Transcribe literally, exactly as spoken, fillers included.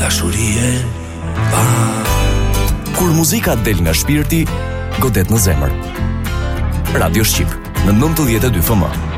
dashurie pa. Kur muzika del nga shpirti, godet në zemër. Radio Shqip, në nëntëdhjetë e dy F M.